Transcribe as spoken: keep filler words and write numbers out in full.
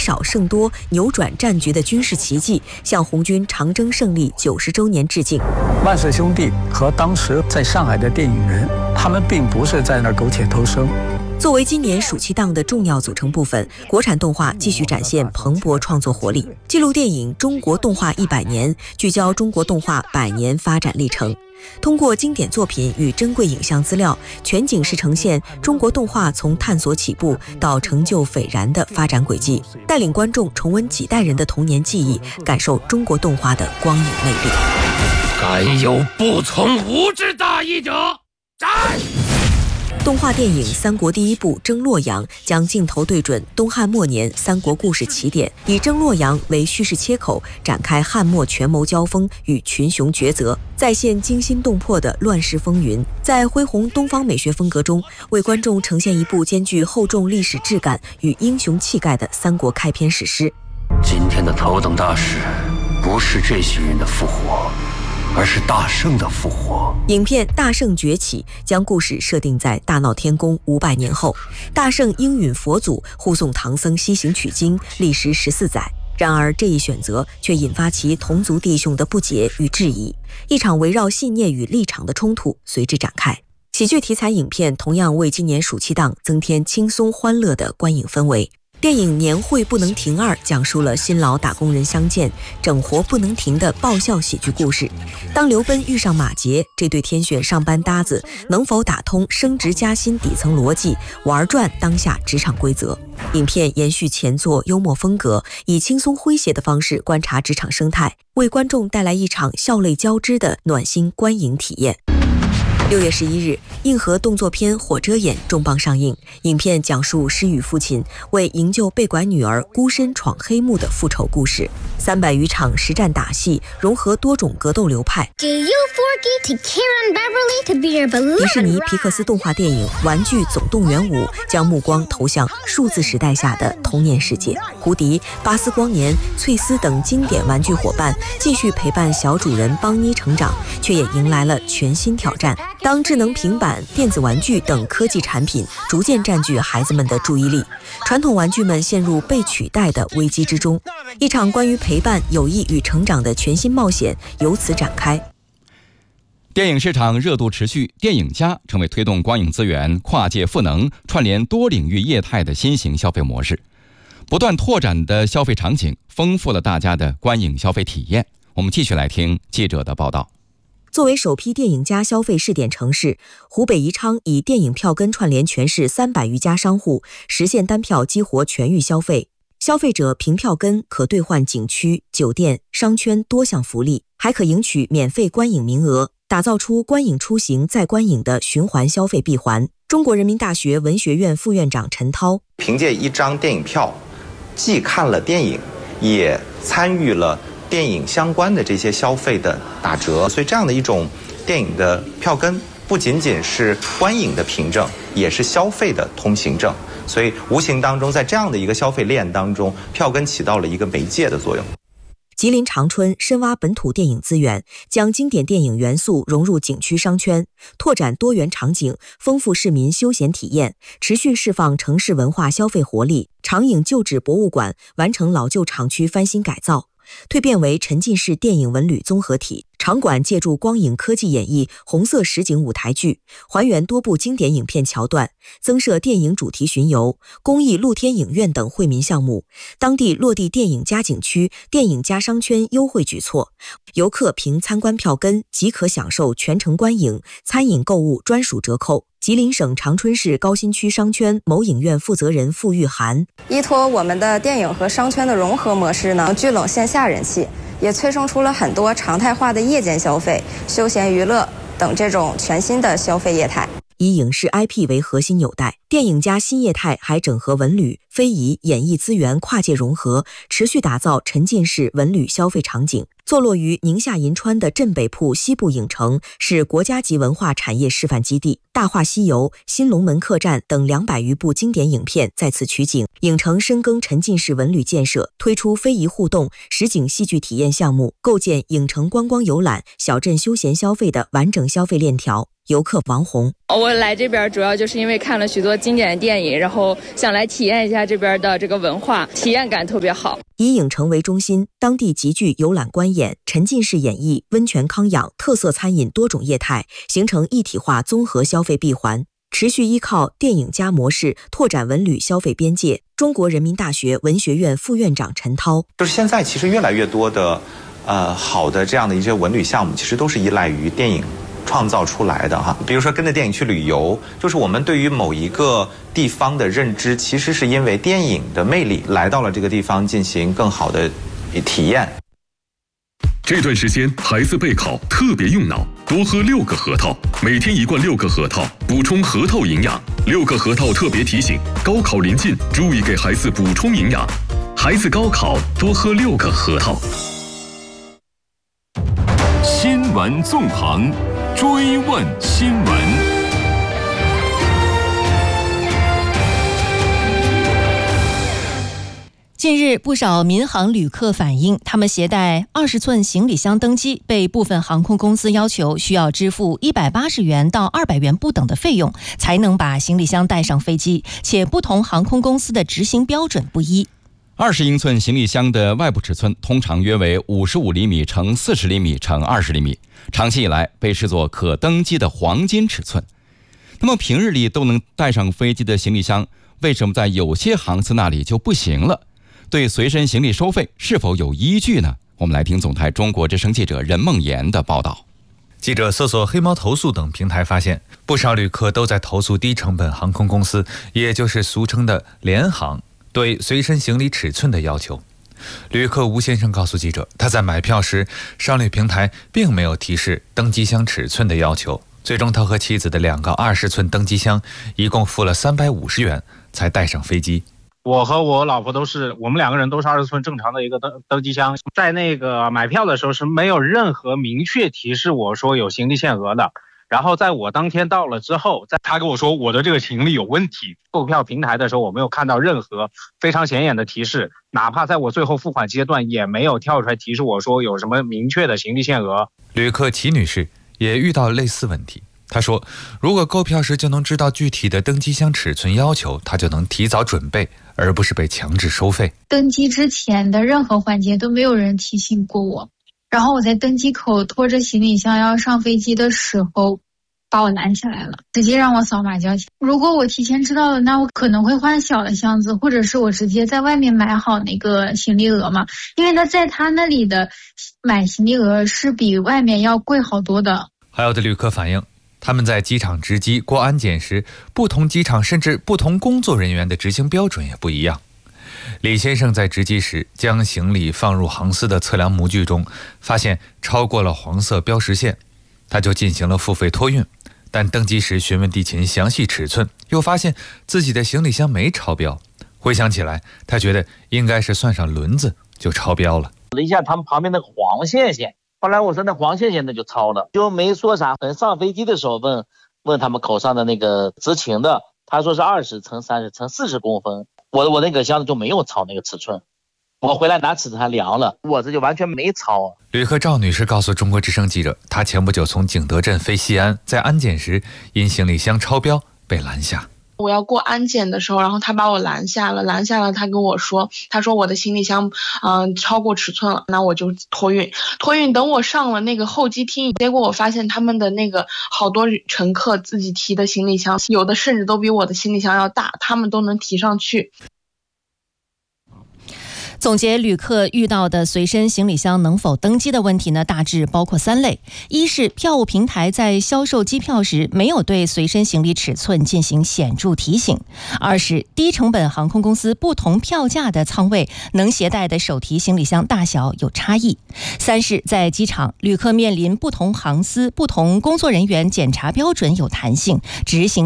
少胜多、扭转战局的军事奇迹，向红军长征胜利九十周年致敬。 万氏兄弟和当时在上海的电影人，他们并不是在那儿苟且偷生。 作为今年暑期档的重要组成部分，国产动画继续展现蓬勃创作活力。纪录电影《中国动画一百年》聚焦中国动画百年发展历程，通过经典作品与珍贵影像资料，全景式呈现中国动画从探索起步到成就斐然的发展轨迹，带领观众重温几代人的童年记忆，感受中国动画的光影魅力。 敢有不从吾之大义者，斩！ 动画电影《三国》第一部《征洛阳》将镜头对准东汉末年三国故事起点，以征洛阳为叙事切口，展开汉末权谋交锋与群雄抉择，再现惊心动魄的乱世风云。在恢弘东方美学风格中，为观众呈现一部兼具厚重历史质感与英雄气概的三国开篇史诗。 今天的头等大事，不是这些人的复活，而是大圣的复活。 影片《大圣崛起》将故事设定在大闹天宫五百年后，大圣应允佛祖护送唐僧西行取经，历时十四载。然而这一选择却引发其同族弟兄的不解与质疑，一场围绕信念与立场的冲突随之展开。喜剧题材影片同样为今年暑期档增添轻松欢乐的观影氛围。电影《年会不能停二》讲述了辛劳打工人相见、整活不能停的爆笑喜剧故事。当刘奔遇上马杰，这对天选上班搭子能否打通升职加薪底层逻辑，玩转当下职场规则？影片延续前作幽默风格，以轻松诙谐的方式观察职场生态，为观众带来一场笑泪交织的暖心观影体验。六月十一日，硬核动作片《火遮眼》重磅上映。影片讲述失语父亲为营救被拐女儿孤身闯黑幕的复仇故事。三百余场实战打戏，融合多种格斗流派。迪士尼皮克斯动画电影《玩具总动员五》将目光投向数字时代下的童年世界。胡迪、巴斯光年、翠丝等经典玩具伙伴继续陪伴小主人邦妮成长，却也迎来了全新挑战。当智能平板、电子玩具等科技产品逐渐占据孩子们的注意力，传统玩具们陷入被取代的危机之中。一场关于陪伴、友谊与成长的全新冒险由此展开。 电影市场热度持续，电影加成为推动光影资源跨界赋能、串联多领域业态的新型消费模式。不断拓展的消费场景，丰富了大家的观影消费体验。我们继续来听记者的报道。 作为首批电影加消费试点城市，湖北宜昌以电影票根串联全市三百余家商户，实现单票激活全域消费。消费者凭票根可兑换景区、酒店、商圈多项福利，还可赢取免费观影名额，打造出观影出行再观影的循环消费闭环。中国人民大学文学院副院长陈涛， 凭借一张电影票，既看了电影，也参与了电影相关的这些消费的打折，所以这样的一种电影的票根不仅仅是观影的凭证，也是消费的通行证。所以无形当中，在这样的一个消费链当中，票根起到了一个媒介的作用。 吉林长春深挖本土电影资源，将经典电影元素融入景区商圈，拓展多元场景，丰富市民休闲体验，持续释放城市文化消费活力。长影旧址博物馆完成老旧厂区翻新改造，蜕变为沉浸式电影文旅综合体。场馆借助光影科技演绎红色实景舞台剧，还原多部经典影片桥段，增设电影主题巡游、公益露天影院等惠民项目。当地落地电影加景区、电影加商圈优惠举措，游客凭参观票根即可享受全程观影、餐饮购物专属折扣。吉林省长春市高新区商圈某影院负责人付玉涵， 依托我们的电影和商圈的融合模式呢，聚拢线下人气，也催生出了很多常态化的夜间消费、休闲娱乐等这种全新的消费业态。 以影视 I P 为核心纽带，电影加新业态还整合文旅、非遗、演艺资源跨界融合，持续打造沉浸式文旅消费场景。坐落于宁夏银川的镇北铺西部影城是国家级文化产业示范基地，大话西游、新龙门客栈等两百余部经典影片在此取景。影城深耕沉浸式文旅建设，推出非遗互动、实景戏剧体验项目，构建影城观光游览、小镇休闲消费的完整消费链条。游客王红， 我来这边主要就是因为看了许多经典的电影，然后想来体验一下下这边的这个文化，体验感特别好。 以影城为中心，当地极具游览观演、沉浸式演绎、温泉康养、特色餐饮多种业态，形成一体化综合消费闭环。持续依靠电影加模式拓展文旅消费边界。中国人民大学文学院副院长陈涛， 就是现在其实越来越多的呃好的这样的一些文旅项目，其实都是依赖于电影创造出来的哈。比如说跟着电影去旅游，就是我们对于某一个地方的认知，其实是因为电影的魅力来到了这个地方进行更好的体验。 这段时间孩子备考特别用脑，多喝六个核桃，每天一罐六个核桃，补充核桃营养。六个核桃特别提醒：高考临近，注意给孩子补充营养。孩子高考多喝六个核桃。 新闻纵横，追问新闻。 近日，不少民航旅客反映，他们携带二十寸行李箱登机，被部分航空公司要求需要支付一百八十元到二百元不等的费用，才能把行李箱带上飞机，且不同航空公司的执行标准不一。 二十英寸行李箱的外部尺寸通常约为五十五厘米乘四十厘米乘二十厘米，长期以来被视作可登机的黄金尺寸。那么平日里都能带上飞机的行李箱，为什么在有些航司那里就不行了？对随身行李收费是否有依据呢？我们来听总台中国之声记者任梦妍的报道。 记者搜索黑猫投诉等平台发现，不少旅客都在投诉低成本航空公司，也就是俗称的联航对随身行李尺寸的要求。旅客吴先生告诉记者，他在买票时，商旅平台并没有提示登机箱尺寸的要求，最终他和妻子的两个二十寸登机箱一共付了三百五十元才带上飞机。 我和我老婆都是，我们两个人都是二十寸正常的一个登登机箱，在那个买票的时候是没有任何明确提示我说有行李限额的。然后在我当天到了之后，在他跟我说我的这个行李有问题，购票平台的时候我没有看到任何非常显眼的提示，哪怕在我最后付款阶段也没有跳出来提示我说有什么明确的行李限额。 旅客齐女士也遇到类似问题。他说，如果购票时就能知道具体的登机箱尺寸要求，他就能提早准备，而不是被强制收费。 登机之前的任何环节都没有人提醒过我，然后我在登机口拖着行李箱要上飞机的时候把我拦下来了，直接让我扫码交钱。如果我提前知道了，那我可能会换小的箱子，或者是我直接在外面买好那个行李额嘛，因为他在他那里的买行李额是比外面要贵好多的。 还有的旅客反映，他们在机场值机过安检时，不同机场甚至不同工作人员的执行标准也不一样。李先生在值机时将行李放入航司的测量模具中，发现超过了黄色标识线，他就进行了付费托运。但登机时询问地勤详细尺寸，又发现自己的行李箱没超标。回想起来，他觉得应该是算上轮子就超标了。 一下他们旁边那个黄线线，后来我说那黄线线那就超了，就没说啥。等上飞机的时候问问他们口上的那个执勤的，他说是二十乘三十乘四十公分，我我那个箱子就没有超那个尺寸。我回来拿尺子还量了，我这就完全没超。 旅客赵女士告诉中国之声记者，她前不久从景德镇飞西安，在安检时因行李箱超标被拦下。 我要过安检的时候，然后他把我拦下了，拦下了，他跟我说，他说我的行李箱，嗯、呃，超过尺寸了，那我就托运，托运。等我上了那个候机厅，结果我发现他们的那个好多乘客自己提的行李箱，有的甚至都比我的行李箱要大，他们都能提上去。 总结旅客遇到的随身行李箱能否登机的问题呢，大致包括三类：一是票务平台在销售机票时没有对随身行李尺寸进行显著提醒；二是低成本航空公司不同票价的舱位能携带的手提行李箱大小有差异；三是在机场，旅客面临不同航司、不同工作人员检查标准有弹性，执行